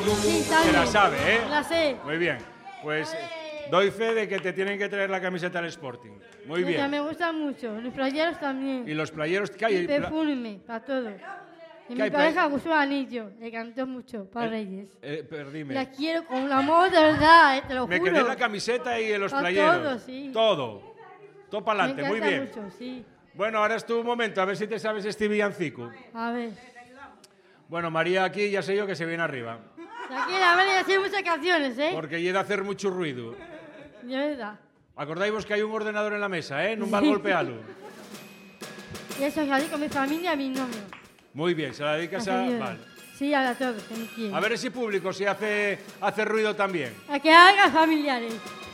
Sí, Se la sabe, ¿eh? La sé. Muy bien. Pues doy fe de que te tienen que traer la camiseta del Sporting. Muy Que bien. me gustan mucho. Los playeros también. Y los playeros que Y hay. perfume, para todo. Y ¿Qué mi hay pareja gustó el anillo. Le cantó mucho para Reyes. Dime. La quiero con un amor de verdad, te lo Me juro. quedé en la camiseta y en los Pa' playeros. todo, sí. Todo. Todo para adelante, Me muy encanta bien. mucho, sí. Bueno, ahora es tu momento, a ver si te sabes este villancico. A ver. Bueno, María aquí ya sé yo que se viene arriba. Shakira, vale, hacer muchas canciones, ¿eh? Porque llega a hacer mucho ruido. De verdad. Acordáis que hay un ordenador en la mesa, ¿eh? No va a golpearlo. Y eso es así con mi familia y mi novio. Muy bien, se la dedicas a... Así, Vale. Sí, a todos, que me quieren. A ver ese público si hace ruido también. A que haga familiares.